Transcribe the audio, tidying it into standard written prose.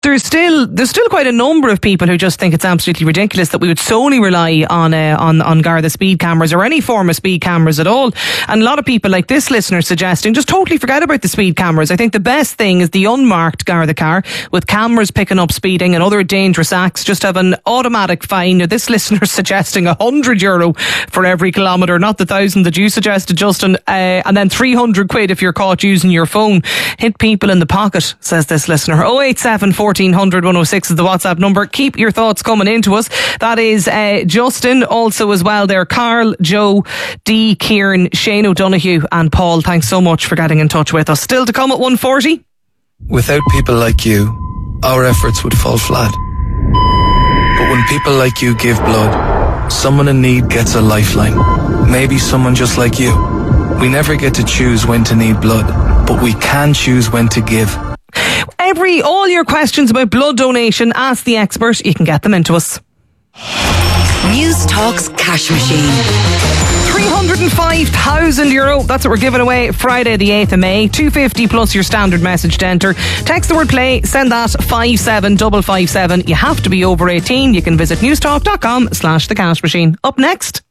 there's still quite a number of people who just think it's absolutely ridiculous that we would solely rely on Garda speed cameras or any form of speed cameras at all. And a lot of people, like this listener, suggesting just totally forget about the speed cameras. I think the best thing is the unmarked Garda car with cameras picking up speeding and other dangerous acts. Just have an automatic fine. Now, this listener is suggesting €100 for every kilometre, not the 1,000 that you suggested, Justin, and then £300 if you're caught using your phone. Hit people in the pocket, says this listener. 087 1400 106 is the WhatsApp number. Keep your thoughts coming into us. That is Justin, also as well there, Carl, Joe, Dee, Kieran, Shane O'Donoghue and Paul. Thanks so much for getting in touch with us. Still to come at 1:40. Without people like you, our efforts would fall flat. But when people like you give blood, someone in need gets a lifeline. Maybe someone just like you. We never get to choose when to need blood, but we can choose when to give. All your questions about blood donation, ask the expert. You can get them into us. News Talk's cash machine. €305,000. That's what we're giving away Friday the 8th of May. $250 plus your standard message to enter. Text the word play, send that 57557. You have to be over 18. You can visit newstalk.com/the cash machine. Up next.